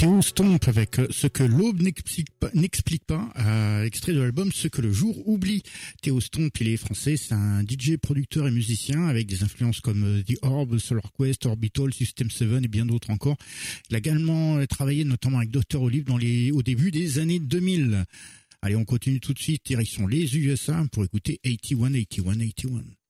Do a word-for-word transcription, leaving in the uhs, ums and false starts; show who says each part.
Speaker 1: Théo Stomp avec Ce que l'aube n'explique pas, n'explique pas euh, extrait de l'album Ce que le jour oublie. Théo Stomp, il est français, c'est un D J, producteur et musicien avec des influences comme The Orb, Solar Quest, Orbital, System sept et bien d'autres encore. Il a également travaillé notamment avec docteur Olive dans les, au début des années deux mille. Allez, on continue tout de suite, direction les U S A pour écouter quatre un, quatre un, quatre un.